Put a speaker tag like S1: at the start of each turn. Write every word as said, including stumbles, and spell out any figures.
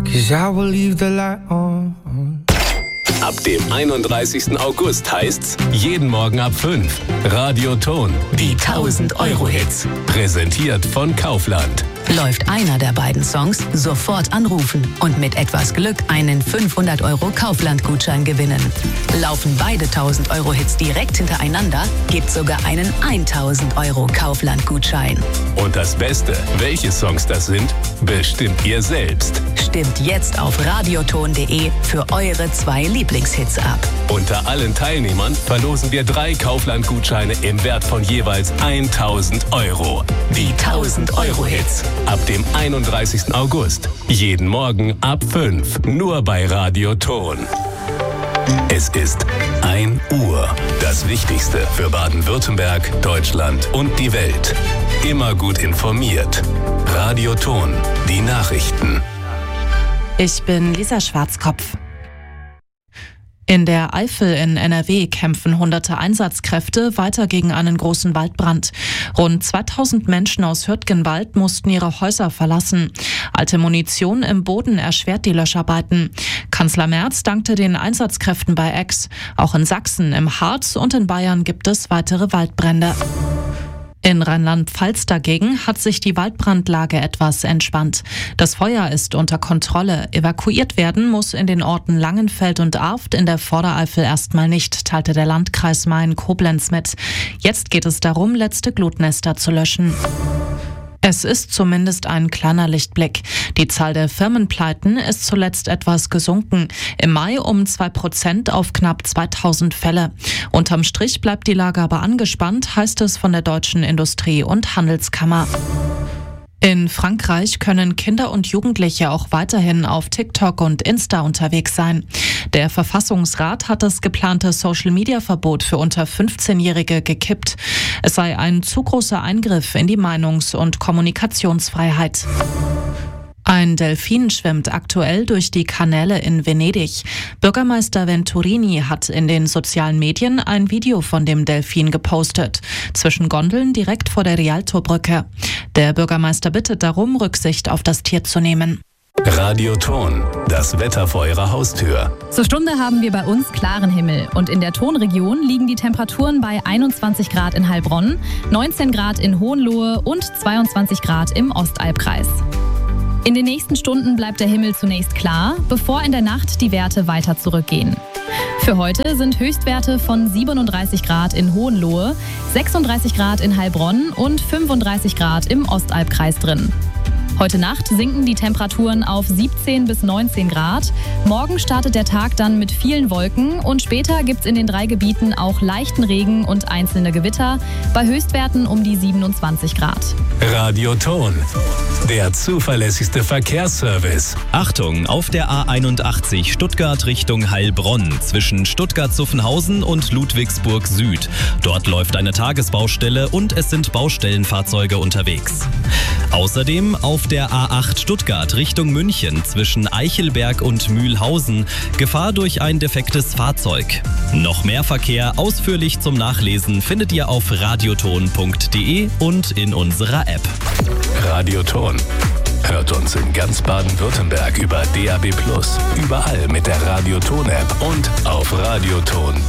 S1: 'cause I will leave the light on.
S2: Ab dem einunddreißigsten August heißt's jeden Morgen ab fünf. Radio Ton, die tausend-Euro-Hits. Präsentiert von Kaufland.
S3: Läuft einer der beiden Songs, sofort anrufen und mit etwas Glück einen fünfhundert Euro Kaufland-Gutschein gewinnen. Laufen beide tausend-Euro-Hits direkt hintereinander, gibt's sogar einen tausend Euro Kaufland-Gutschein.
S2: Und das Beste, welche Songs das sind, bestimmt ihr selbst.
S3: Stimmt jetzt auf radioton punkt de für eure zwei Lieblingshits ab.
S2: Unter allen Teilnehmern verlosen wir drei Kaufland-Gutscheine im Wert von jeweils tausend Euro. Die tausend-Euro-Hits. Ab dem einunddreißigsten August. Jeden Morgen ab fünf. Nur bei Radio Ton. Es ist ein Uhr. Das Wichtigste für Baden-Württemberg, Deutschland und die Welt. Immer gut informiert. Radio Ton. Die Nachrichten.
S4: Ich bin Lisa Schwarzkopf. In der Eifel in N R W kämpfen hunderte Einsatzkräfte weiter gegen einen großen Waldbrand. Rund zweitausend Menschen aus Hürtgenwald mussten ihre Häuser verlassen. Alte Munition im Boden erschwert die Löscharbeiten. Kanzler Merz dankte den Einsatzkräften bei Aix. Auch in Sachsen, im Harz und in Bayern gibt es weitere Waldbrände. In Rheinland-Pfalz dagegen hat sich die Waldbrandlage etwas entspannt. Das Feuer ist unter Kontrolle. Evakuiert werden muss in den Orten Langenfeld und Arft in der Vordereifel erstmal nicht, teilte der Landkreis Main-Koblenz mit. Jetzt geht es darum, letzte Glutnester zu löschen. Es ist zumindest ein kleiner Lichtblick. Die Zahl der Firmenpleiten ist zuletzt etwas gesunken. Im Mai um zwei Prozent auf knapp zweitausend Fälle. Unterm Strich bleibt die Lage aber angespannt, heißt es von der Deutschen Industrie- und Handelskammer. In Frankreich können Kinder und Jugendliche auch weiterhin auf TikTok und Insta unterwegs sein. Der Verfassungsrat hat das geplante Social-Media-Verbot für unter fünfzehnjährige gekippt. Es sei ein zu großer Eingriff in die Meinungs- und Kommunikationsfreiheit. Ein Delfin schwimmt aktuell durch die Kanäle in Venedig. Bürgermeister Venturini hat in den sozialen Medien ein Video von dem Delfin gepostet. Zwischen Gondeln direkt vor der Rialto-Brücke. Der Bürgermeister bittet darum, Rücksicht auf das Tier zu nehmen.
S2: Radio Ton, das Wetter vor Ihrer Haustür.
S5: Zur Stunde haben wir bei uns klaren Himmel und in der Tonregion liegen die Temperaturen bei einundzwanzig Grad in Heilbronn, neunzehn Grad in Hohenlohe und zweiundzwanzig Grad im Ostalbkreis. In den nächsten Stunden bleibt der Himmel zunächst klar, bevor in der Nacht die Werte weiter zurückgehen. Für heute sind Höchstwerte von siebenunddreißig Grad in Hohenlohe, sechsunddreißig Grad in Heilbronn und fünfunddreißig Grad im Ostalbkreis drin. Heute Nacht sinken die Temperaturen auf siebzehn bis neunzehn Grad. Morgen startet der Tag dann mit vielen Wolken und später gibt's in den drei Gebieten auch leichten Regen und einzelne Gewitter bei Höchstwerten um die siebenundzwanzig Grad.
S2: Radio Ton, der zuverlässigste Verkehrsservice.
S6: Achtung, auf der A einundachtzig Stuttgart Richtung Heilbronn zwischen Stuttgart-Zuffenhausen und Ludwigsburg Süd. Dort läuft eine Tagesbaustelle und es sind Baustellenfahrzeuge unterwegs. Außerdem auf der A acht Stuttgart Richtung München zwischen Eichelberg und Mühlhausen Gefahr durch ein defektes Fahrzeug. Noch mehr Verkehr ausführlich zum Nachlesen findet ihr auf radioton punkt de und in unserer App.
S2: Radio Ton. Hört uns in ganz Baden-Württemberg über D A B plus, überall mit der Radio Ton App und auf radioton